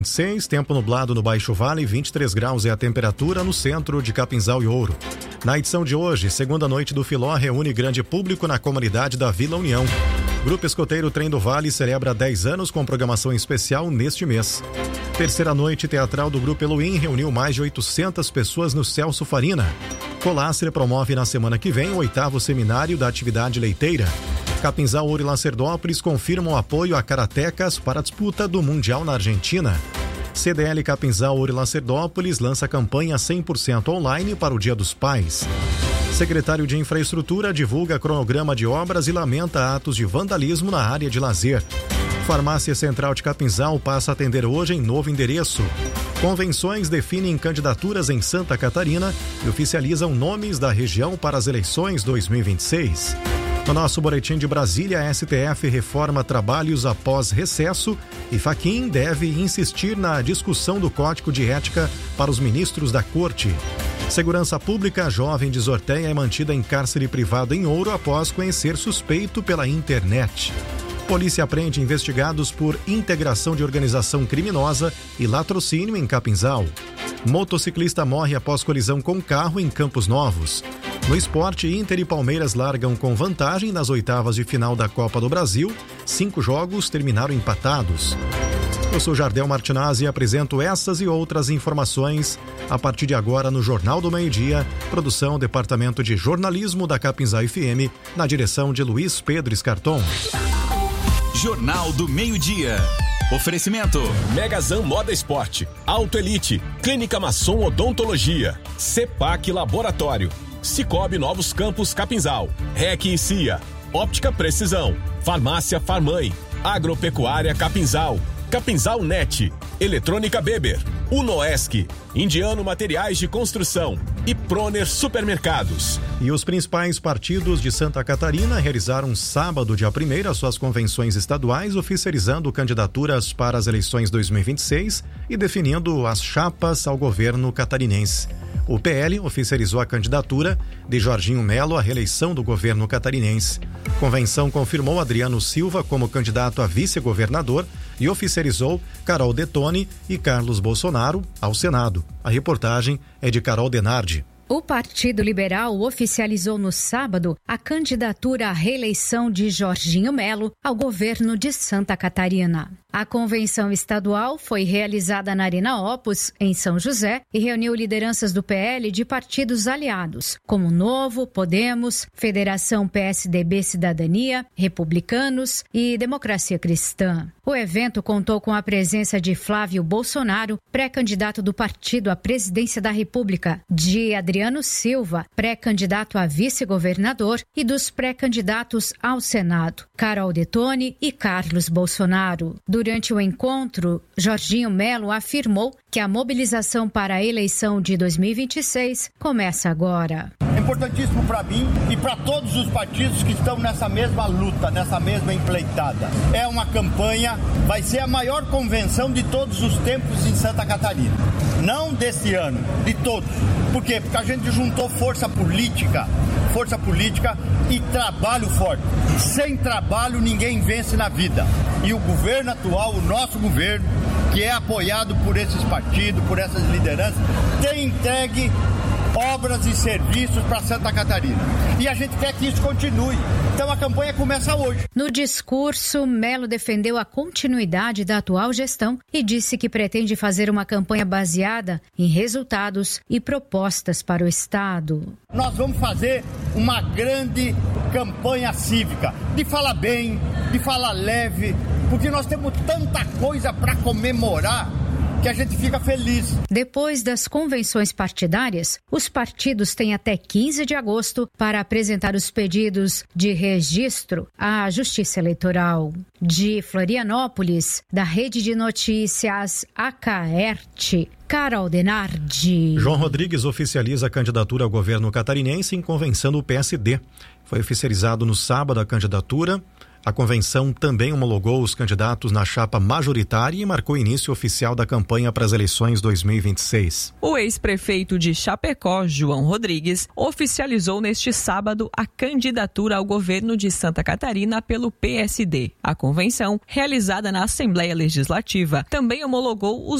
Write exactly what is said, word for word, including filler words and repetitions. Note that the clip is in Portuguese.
seis, tempo nublado no Baixo Vale, vinte e três graus é a temperatura no centro de Capinzal e Ouro. Na edição de hoje, segunda noite do Filó reúne grande público na comunidade da Vila União. Grupo Escoteiro Trem do Vale celebra dez anos com programação especial neste mês. Terceira noite teatral do Grupo Elohim reuniu mais de oitocentas pessoas no Celso Farina. Colastre promove na semana que vem o oitavo seminário da atividade leiteira. Capinzal, Ouro e Lacerdópolis confirmam apoio a karatecas para a disputa do Mundial na Argentina. C D L Capinzal, Ouro e Lacerdópolis lança campanha cem por cento online para o Dia dos Pais. Secretário de Infraestrutura divulga cronograma de obras e lamenta atos de vandalismo na área de lazer. Farmácia Central de Capinzal passa a atender hoje em novo endereço. Convenções definem candidaturas em Santa Catarina e oficializam nomes da região para as eleições dois mil e vinte e seis. No nosso boletim de Brasília, a S T F reforma trabalhos após recesso e Fachin deve insistir na discussão do Código de Ética para os ministros da Corte. Segurança Pública, jovem de Zorteia é mantida em cárcere privado em Ouro após conhecer suspeito pela internet. Polícia prende investigados por integração de organização criminosa e latrocínio em Capinzal. Motociclista morre após colisão com carro em Campos Novos. No esporte, Inter e Palmeiras largam com vantagem nas oitavas de final da Copa do Brasil. Cinco jogos terminaram empatados. Eu sou Jardel Martinazzi e apresento essas e outras informações a partir de agora no Jornal do Meio-Dia, produção Departamento de Jornalismo da Capinzal F M, na direção de Luiz Pedro Escarton. Jornal do Meio-Dia. Oferecimento: Megazan Moda Esporte, Auto Elite, Clínica Masson Odontologia, Cepac Laboratório, Cicobi Novos Campos Capinzal, R E C e C I A, Óptica Precisão, Farmácia Farmãe, Agropecuária Capinzal, Capinzal Net, Eletrônica Beber, Unoesc, Indiano Materiais de Construção e Proner Supermercados. E os principais partidos de Santa Catarina realizaram sábado, dia primeiro, as suas convenções estaduais, oficializando candidaturas para as eleições dois mil e vinte e seis e definindo as chapas ao governo catarinense. O P L oficializou a candidatura de Jorginho Melo à reeleição do governo catarinense. Convenção confirmou Adriano Silva como candidato a vice-governador e oficializou Carol Detoni e Carlos Bolsonaro ao Senado. A reportagem é de Carol Denardi. O Partido Liberal oficializou no sábado a candidatura à reeleição de Jorginho Melo ao governo de Santa Catarina. A convenção estadual foi realizada na Arena Opus, em São José, e reuniu lideranças do P L de partidos aliados, como Novo, Podemos, Federação P S D B Cidadania, Republicanos e Democracia Cristã. O evento contou com a presença de Flávio Bolsonaro, pré-candidato do partido à presidência da República, de Adriano Silva, pré-candidato a vice-governador, e dos pré-candidatos ao Senado, Carol Detoni e Carlos Bolsonaro. Durante o encontro, Jorginho Melo afirmou que a mobilização para a eleição de dois mil e vinte e seis começa agora. É importantíssimo para mim e para todos os partidos que estão nessa mesma luta, nessa mesma empleitada. É uma campanha, vai ser a maior convenção de todos os tempos em Santa Catarina. Não deste ano, de todos. Por quê? Porque a gente juntou força política, força política e trabalho forte. Sem trabalho ninguém vence na vida. E o governo atual, o nosso governo, que é apoiado por esses partidos, por essas lideranças, tem entregue obras e serviços para Santa Catarina. E a gente quer que isso continue. Então a campanha começa hoje. No discurso, Melo defendeu a continuidade da atual gestão e disse que pretende fazer uma campanha baseada em resultados e propostas para o Estado. Nós vamos fazer uma grande campanha cívica, de falar bem, de falar leve, porque nós temos tanta coisa para comemorar que a gente fica feliz. Depois das convenções partidárias, os partidos têm até quinze de agosto para apresentar os pedidos de registro à Justiça Eleitoral. De Florianópolis, da Rede de Notícias Acaerte, Carol Denardi. João Rodrigues oficializa a candidatura ao governo catarinense em convenção do P S D. Foi oficializado no sábado a candidatura A convenção também homologou os candidatos na chapa majoritária e marcou início oficial da campanha para as eleições dois mil e vinte e seis. O ex-prefeito de Chapecó, João Rodrigues, oficializou neste sábado a candidatura ao governo de Santa Catarina pelo P S D. A convenção, realizada na Assembleia Legislativa, também homologou os